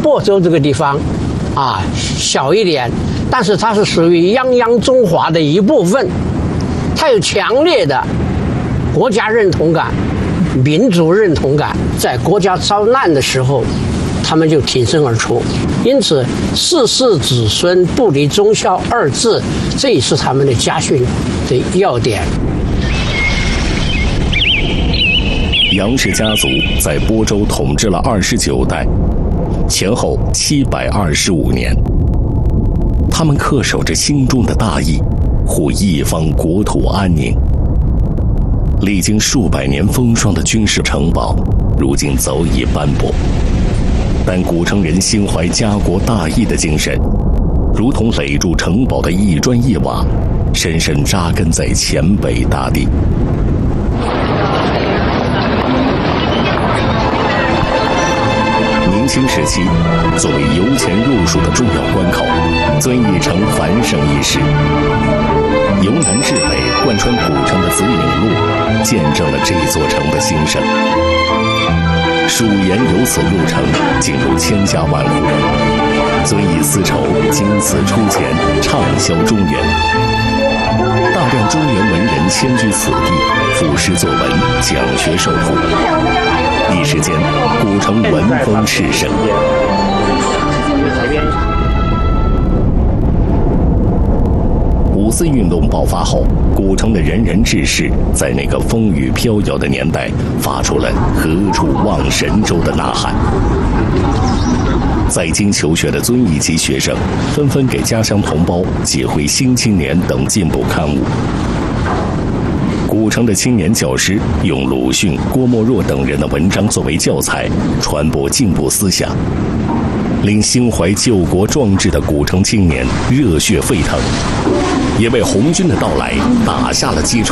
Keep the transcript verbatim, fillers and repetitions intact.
亳州这个地方，啊，小一点，但是它是属于泱泱中华的一部分，它有强烈的国家认同感、民族认同感，在国家遭难的时候，他们就挺身而出。因此，世世子孙不离忠孝二字，这也是他们的家训的要点。 杨氏家族在播州统治了二十九代，前后七百二十五年。他们恪守着心中的大义，护一方国土安宁。历经数百年风霜的军事城堡，如今早已斑驳。但古城人心怀家国大义的精神，如同垒筑城堡的一砖一瓦，深深扎根在黔北大地。明清时期，作为由前入蜀的重要关口，遵义城繁盛一时。由南至北贯穿古城的紫岭路，见证了这座城的兴盛。蜀盐由此入城，进入千家万户。遵义丝绸经此出钱，畅销中原。大量中原文人迁居此地，赋诗作文，讲学授赋。一时间，古城文风炽盛。五四运动爆发后，古城的仁人志士在那个风雨飘摇的年代，发出了何处望神州的呐喊。在京求学的遵义籍学生纷纷给家乡同胞寄回《新青年》等进步刊物。古城的青年教师用鲁迅、郭沫若等人的文章作为教材，传播进步思想，令心怀救国壮志的古城青年热血沸腾，也为红军的到来打下了基础。